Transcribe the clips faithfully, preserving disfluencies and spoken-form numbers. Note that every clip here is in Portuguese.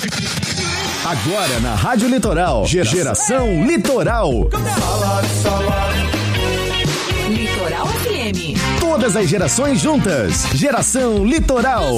Agora na Rádio Litoral, Geração, Geração Litoral. Litoral F M. Todas as gerações juntas. Geração Litoral.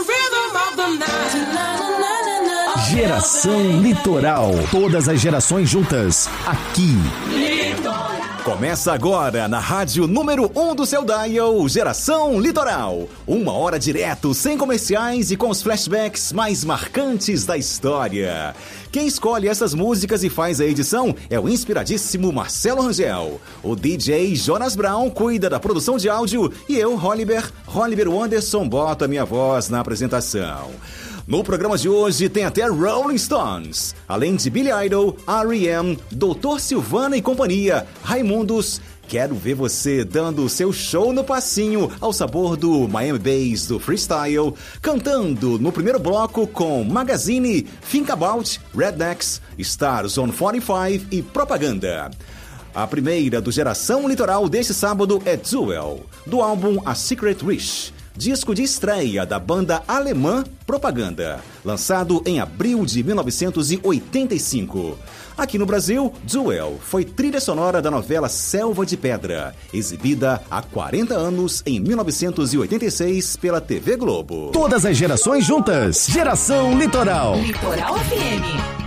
Geração Litoral. Todas as gerações juntas. Aqui. Começa agora na rádio número um do seu dial, Geração Litoral. Uma hora direto, sem comerciais e com os flashbacks mais marcantes da história. Quem escolhe essas músicas e faz a edição é o inspiradíssimo Marcelo Rangel. O D J Jonas Brown cuida da produção de áudio e eu, Roliber, Roliber Wanderson, boto a minha voz na apresentação. No programa de hoje tem até Rolling Stones, além de Billy Idol, R E M, doutor Silvana e companhia, Raimundos. Quero ver você dando o seu show no passinho ao sabor do Miami Bass do Freestyle, cantando no primeiro bloco com Magazine, Think About, Rednecks, Star Zone quarenta e cinco e Propaganda. A primeira do Geração Litoral deste sábado é Duel, do álbum A Secret Wish, disco de estreia da banda alemã Propaganda, lançado em abril de mil novecentos e oitenta e cinco. Aqui no Brasil, Duel foi trilha sonora da novela Selva de Pedra, exibida há quarenta anos em mil novecentos e oitenta e seis pela T V Globo. Todas as gerações juntas. Geração Litoral. Litoral F M.